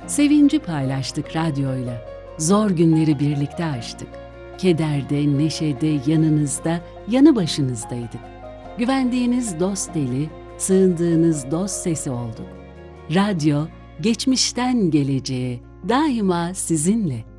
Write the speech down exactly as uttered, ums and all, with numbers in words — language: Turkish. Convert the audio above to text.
Sevinci paylaştık radyoyla, zor günleri birlikte aştık. Kederde, neşede, yanınızda, yanı başınızdaydık. Güvendiğiniz dost eli, sığındığınız dost sesi olduk. Radyo, geçmişten geleceğe daima sizinle.